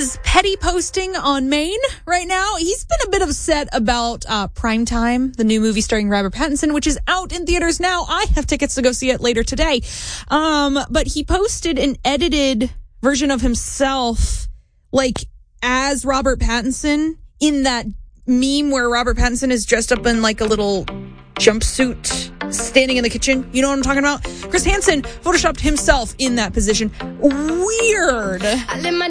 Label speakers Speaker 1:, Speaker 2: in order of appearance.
Speaker 1: is petty posting on Maine right now. He's been a bit upset about Primetime, the new movie starring Robert Pattinson, which is out in theaters now. I have tickets to go see it later today. But he posted an edited version of himself, like as Robert Pattinson, in that meme where Robert Pattinson is dressed up in like a little jumpsuit standing in the kitchen. You know what I'm talking about? Chris Hansen photoshopped himself in that position. Weird.